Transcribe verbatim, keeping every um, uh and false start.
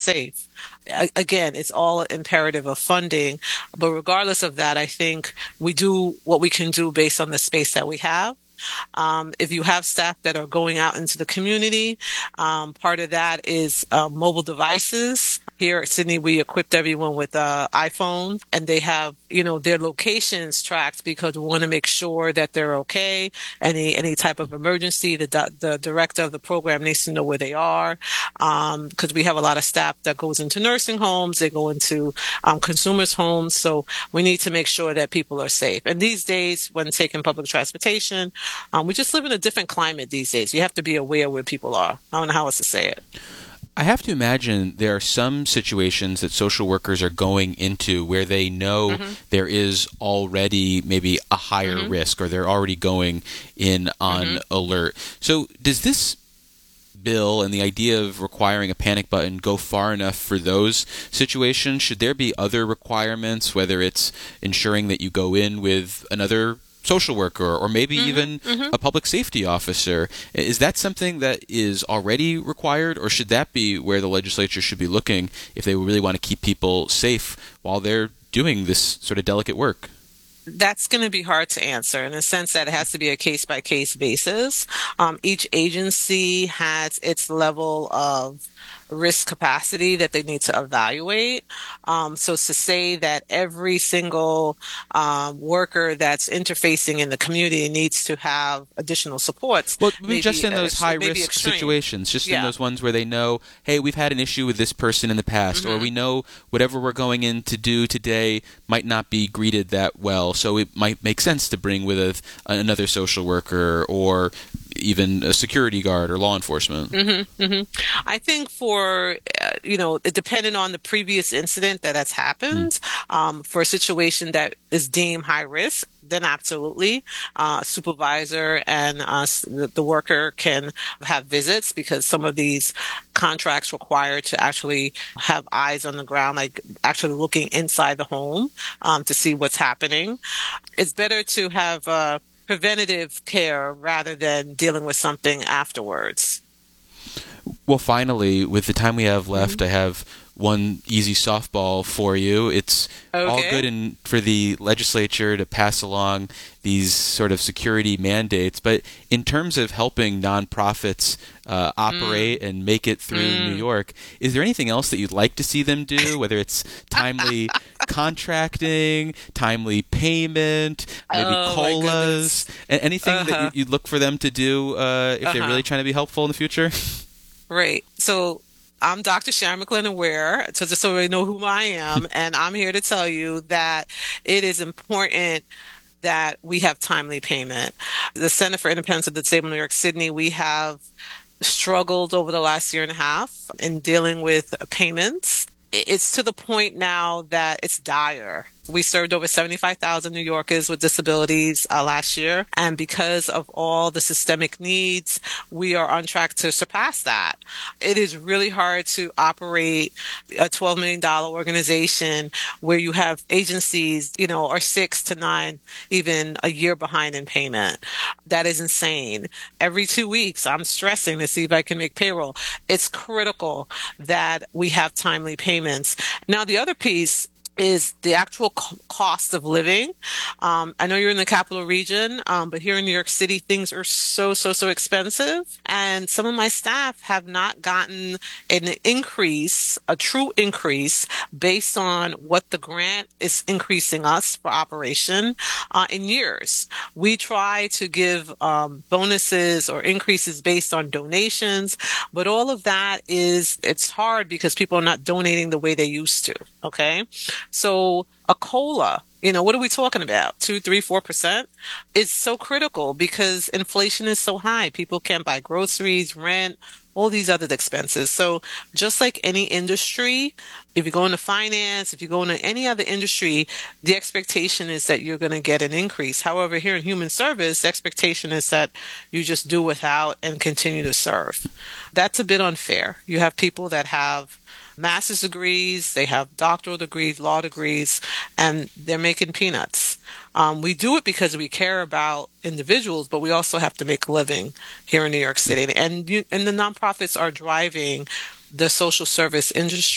safe. A- Again, it's all imperative of funding. But regardless of that, I think we do what we can do based on the space that we have. Um, if you have staff that are going out into the community, um, part of that is uh, mobile devices. Here at Sydney, we equipped everyone with uh, iPhones, and they have, you know, their locations tracked because we want to make sure that they're okay. Any any type of emergency, the di- the director of the program needs to know where they are, um, because we have a lot of staff that goes into nursing homes, they go into um, consumers' homes, so we need to make sure that people are safe. And these days, when taking public transportation, um, we just live in a different climate these days. You have to be aware where people are. I don't know how else to say it. I have to imagine there are some situations that social workers are going into where they know Mm-hmm. there is already maybe a higher Mm-hmm. risk, or they're already going in on Mm-hmm. alert. So does this bill and the idea of requiring a panic button go far enough for those situations? Should there be other requirements, whether it's ensuring that you go in with another social worker or maybe Mm-hmm. even Mm-hmm. a public safety officer? Is that something that is already required, or should that be where the legislature should be looking if they really want to keep people safe while they're doing this sort of delicate work? That's going to be hard to answer in the sense that it has to be a case by case basis. Um, each agency has its level of risk capacity that they need to evaluate. Um, so to say that every single um, worker that's interfacing in the community needs to have additional supports, Well, I mean, just maybe in uh, those high it may be risk extreme. situations, just in Yeah. those ones where they know, hey, we've had an issue with this person in the past, or hmm we know whatever we're going in to do today might not be greeted that well, so it might make sense to bring with a, another social worker or even a security guard or law enforcement. hmm hmm I think for, uh, you know, it depending on the previous incident that has Mm. happened, um, for a situation that is deemed high risk, then absolutely, uh, supervisor and uh, s- the, the worker can have visits because some of these contracts require to actually have eyes on the ground, like actually looking inside the home, um, to see what's happening. It's better to have, uh, preventative care rather than dealing with something afterwards. Well, finally, with the time we have left, hmm I have one easy softball for you. It's all Okay. good in, for the legislature to pass along these sort of security mandates, but in terms of helping nonprofits uh, Mm. operate and make it through New Mm. York, is there anything else that you'd like to see them do, whether it's timely contracting, timely payment, maybe Oh my COLAs, goodness. a- anything that you- Uh-huh. you'd look for them to do uh, if they're Uh-huh. really trying to be helpful in the future? Right. So I'm Doctor Sharon McLennan Ware, so just so you know who I am, and I'm here to tell you that it is important that we have timely payment. The Center for Independence of the Disabled in New York City, we have struggled over the last year and a half in dealing with payments. It's to the point now that it's dire. We served over seventy-five thousand New Yorkers with disabilities uh, last year. And because of all the systemic needs, we are on track to surpass that. It is really hard to operate a twelve million dollars organization where you have agencies, you know, are six to nine, even a year behind in payment. That is insane. Every two weeks, I'm stressing to see if I can make payroll. It's critical that we have timely payments. Now, the other piece is the actual co- cost of living. Um, I know you're in the capital region, um, but here in New York City, things are so, so, so expensive. And some of my staff have not gotten an increase, a true increase, based on what the grant is increasing us for operation uh, in years. We try to give um, bonuses or increases based on donations, but all of that is, it's hard because people are not donating the way they used to. Okay. So a cola, you know, what are we talking about? Two, three, four percent? It's so critical because inflation is so high. People can't buy groceries, rent, all these other expenses. So just like any industry, if you go into finance, if you go into any other industry, the expectation is that you're going to get an increase. However, here in human service, the expectation is that you just do without and continue to serve. That's a bit unfair. You have people that have master's degrees, they have doctoral degrees, law degrees, and they're making peanuts. Um, we do it because we care about individuals, but we also have to make a living here in New York City. And you, and the nonprofits are driving the social service industry.